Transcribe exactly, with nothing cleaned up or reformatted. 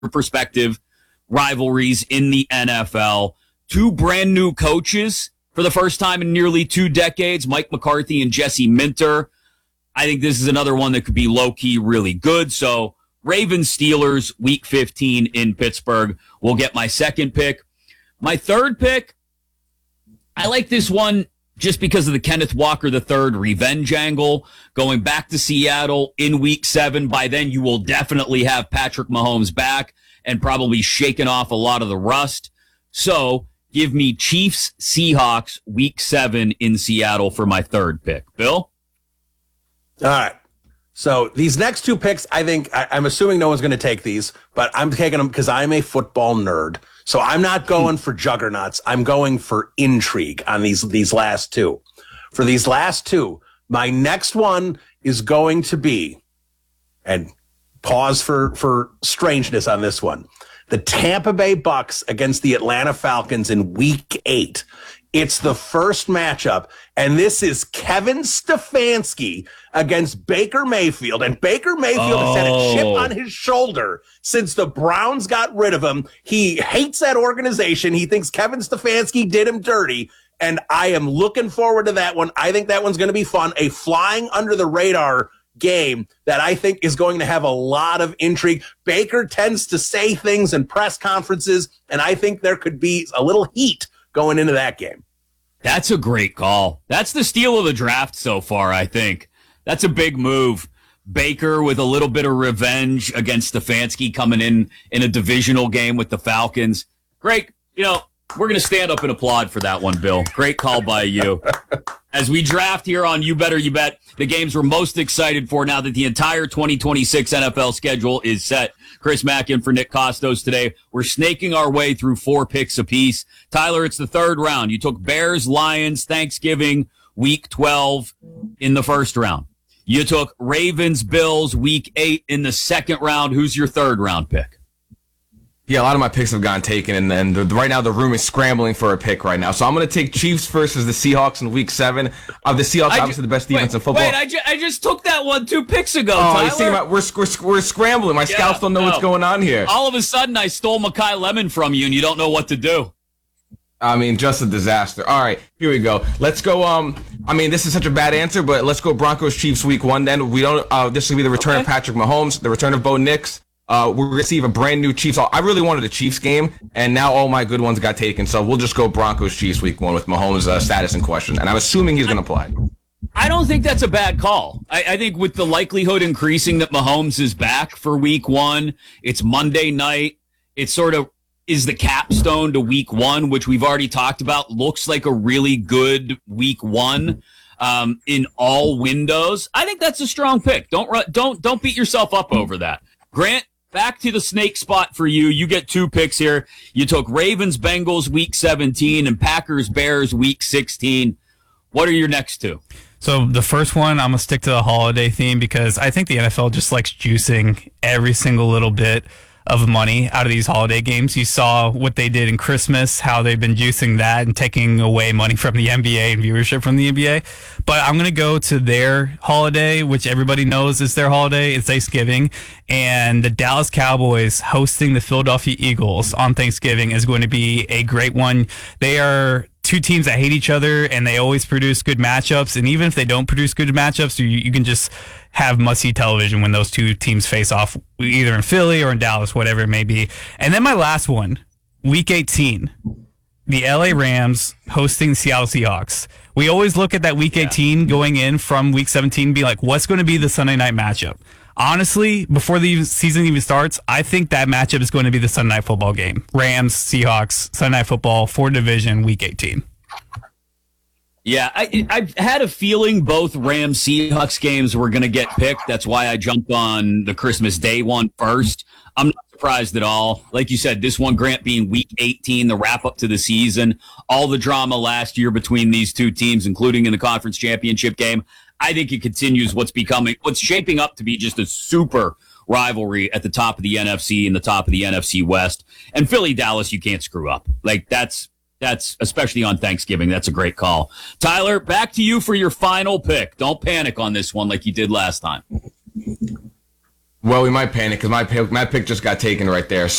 perspective rivalries in the N F L. Two brand new coaches for the first time in nearly two decades, Mike McCarthy and Jesse Minter. I think this is another one that could be low-key really good. So Ravens Steelers week fifteen in Pittsburgh will get my second pick. My third pick, I like this one just because of the Kenneth Walker the third revenge angle, going back to Seattle in week seven. By then, you will definitely have Patrick Mahomes back and probably shaken off a lot of the rust. So give me Chiefs Seahawks week seven in Seattle for my third pick. Bill? All right. So these next two picks, I think, I, I'm assuming no one's going to take these, but I'm taking them because I'm a football nerd. So I'm not going for juggernauts. I'm going for intrigue on these, these last two. For these last two, my next one is going to be, and pause for, for strangeness on this one, the Tampa Bay Bucks against the Atlanta Falcons in week eight. It's the first matchup, and this is Kevin Stefanski against Baker Mayfield. And Baker Mayfield oh. has had a chip on his shoulder since the Browns got rid of him. He hates that organization. He thinks Kevin Stefanski did him dirty, and I am looking forward to that one. I think that one's going to be fun. A flying under the radar game that I think is going to have a lot of intrigue. Baker tends to say things in press conferences, and I think there could be a little heat going into that game. That's a great call. That's the steal of the draft so far, I think. That's a big move. Baker with a little bit of revenge against Stefanski coming in in a divisional game with the Falcons. Great. You know, we're going to stand up and applaud for that one, Bill. Great call by you. As we draft here on You Better You Bet, the games we're most excited for now that the entire twenty twenty-six N F L schedule is set. Chris Mack in for Nick Costos today. We're snaking our way through four picks apiece. Tyler, it's the third round. You took Bears, Lions, Thanksgiving, week twelve in the first round. You took Ravens, Bills, week eight in the second round. Who's your third round pick? Yeah, a lot of my picks have gotten taken, and, and the, right now the room is scrambling for a pick right now. So I'm going to take Chiefs versus the Seahawks in week seven. Uh, the Seahawks, ju- obviously the best defense wait, in football. Wait, I, ju- I just took that one two picks ago, Oh, Tyler. you see, about, we're, we're, we're scrambling. My yeah, scouts don't know no. what's going on here. All of a sudden, I stole Makai Lemon from you, and you don't know what to do. I mean, just a disaster. All right, here we go. Let's go. Um, I mean, this is such a bad answer, but let's go Broncos Chiefs week one. Then we don't. Uh, this will be the return okay. of Patrick Mahomes, the return of Bo Nix. Uh, we receive a brand new Chiefs. I really wanted a Chiefs game, and now all my good ones got taken. So we'll just go Broncos Chiefs week one with Mahomes' uh, status in question, and I'm assuming he's going to play. I don't think that's a bad call. I, I think with the likelihood increasing that Mahomes is back for week one, it's Monday night. It sort of is the capstone to week one, which we've already talked about. Looks like a really good week one um, in all windows. I think that's a strong pick. Don't don't don't beat yourself up over that. Grant, back to the snake spot for you. You get two picks here. You took Ravens Bengals week seventeen and Packers Bears week sixteen. What are your next two? So the first one, I'm going to stick to the holiday theme because I think the N F L just likes juicing every single little bit of money out of these holiday games. You saw what they did in Christmas, how they've been juicing that and taking away money from the N B A and viewership from the N B A. But I'm going to go to their holiday, which everybody knows is their holiday. It's Thanksgiving. And the Dallas Cowboys hosting the Philadelphia Eagles on Thanksgiving is going to be a great one. They are two teams that hate each other, and they always produce good matchups. And even if they don't produce good matchups, you, you can just have must-see television when those two teams face off, either in Philly or in Dallas, whatever it may be. And then my last one, week eighteen, the L A Rams hosting the Seattle Seahawks. We always look at that week eighteen going in from week seventeen and be like, what's going to be the Sunday night matchup? Honestly, before the season even starts, I think that matchup is going to be the Sunday night football game. Rams, Seahawks, Sunday night football, for division, week eighteen. Yeah, I, I've had a feeling both Rams Seahawks games were going to get picked. That's why I jumped on the Christmas Day one first. I'm not surprised at all. Like you said, this one, Grant, being week eighteen, the wrap up to the season, all the drama last year between these two teams, including in the conference championship game. I think it continues what's becoming, what's shaping up to be just a super rivalry at the top of the N F C and the top of the N F C West. And Philly, Dallas, you can't screw up. Like that's, That's, especially on Thanksgiving, that's a great call. Tyler, back to you for your final pick. Don't panic on this one like you did last time. Well, we might panic because my pick, my pick just got taken right there.